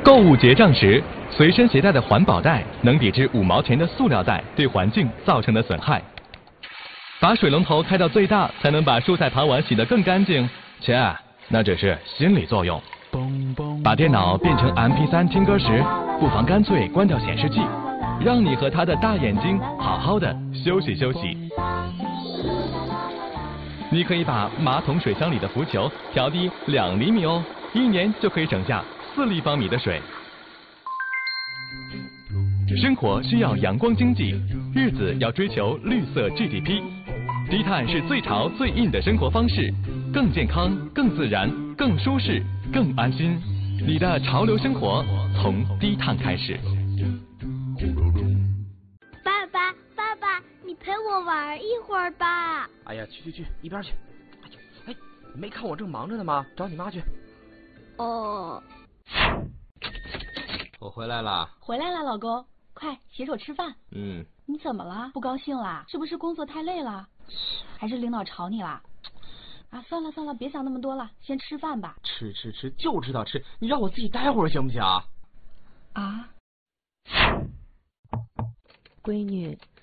购物结账时，随身携带的环保袋能抵制5毛钱的塑料袋对环境造成的损害。把水龙头开到最大，才能把蔬菜盘碗洗得更干净。切，那只是心理作用。把电脑变成 MP3 听歌时，不妨干脆关掉显示器，让你和他的大眼睛好好的休息休息。你可以把马桶水箱里的浮球调低2厘米哦，1年就可以省下4立方米的水。生活需要阳光经济，日子要追求绿色 GDP。低碳是最潮最硬的生活方式，更健康、更自然、更舒适、更安心。你的潮流生活从低碳开始。 爸爸，你陪我玩一会儿吧。 哎呀，去，一边去。哎，你没看我正忙着呢吗？找你妈去。 哦。 我回来了。 回来了，老公，快洗手吃饭。你怎么了？不高兴啦？是不是工作太累了？还是领导吵你啦？啊，算了，别想那么多了，先吃饭吧。 吃，就知道吃，你让我自己待会儿行不行？ 啊？ 闺女，